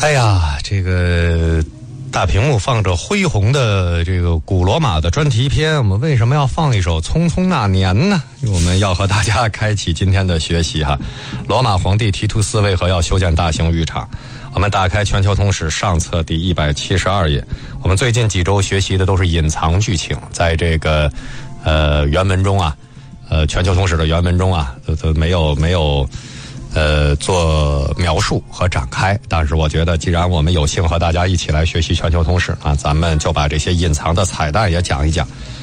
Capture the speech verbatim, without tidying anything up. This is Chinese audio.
哎呀，这个大屏幕放着恢宏的这个古罗马的专题片，我们为什么要放一首《匆匆那年》呢？我们要和大家开启今天的学习哈。罗马皇帝提图斯为何要修建大型浴场？我们打开全球通史上册第一百七十二页。我们最近几周学习的都是隐藏剧情，在这个呃原文中啊，呃全球通史的原文中啊，都都没有没有呃做描述和展开。但是我觉得，既然我们有幸和大家一起来学习全球通史啊，咱们就把这些隐藏的彩蛋也讲一讲。